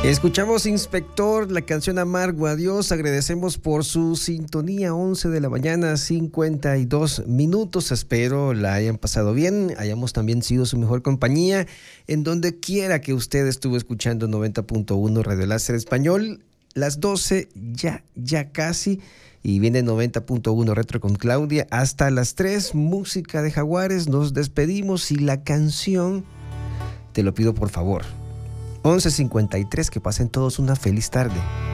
Escuchamos Inspector, la canción Amargo Adiós. Agradecemos por su sintonía. 11 de la mañana, 52 minutos. Espero la hayan pasado bien, hayamos también sido su mejor compañía en donde quiera que usted estuvo escuchando 90.1 Radio Láser Español. Las 12 ya casi, y viene 90.1 Retro con Claudia hasta las 3, música de Jaguares. Nos despedimos y la canción, te lo pido por favor, 11:53, que pasen todos una feliz tarde.